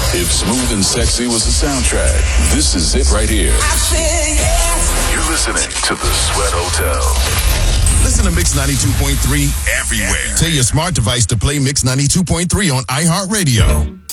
If Smooth and Sexy was a soundtrack, this is it right here. I said yes. You're listening to The Sweat Hotel. Listen to Mix 92.3 everywhere. Tell your smart device to play Mix 92.3 on iHeartRadio.